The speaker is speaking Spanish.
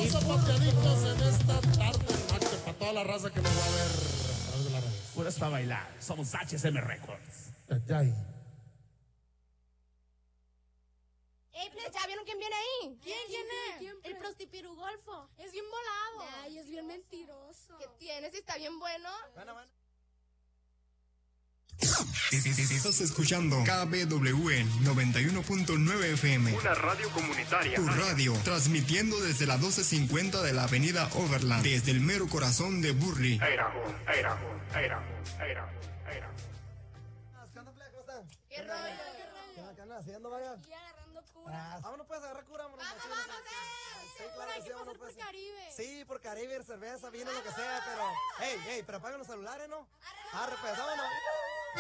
Papiaditos en esta tarde, noche, para toda la raza que me va a ver a través de la radio. Puras para bailar. Somos HSM Records. Yay. ¿Ya vieron quién viene ahí? ¿Quién es? El prostipirugolfo. Es bien volado. Ay, es bien mentiroso. ¿Qué tienes? ¿Está bien bueno? Bueno. Estás escuchando KBWN 91.9 FM. Una radio comunitaria. Tu radio, transmitiendo desde la 1250 de la avenida Overland, desde el mero corazón de Burley. ¿Qué rollo? ¿Qué andas haciendo, vaya? Y agarrando cura. Vámonos pues, agarrar cura, vámonos. Vamos, Sí, claro que sí, vámonos por pues. Caribe. Sí, por Caribe, cerveza, vino, lo que sea, pero... Hey, pero apaguen los celulares, ¿no? Arre, pues, vámonos.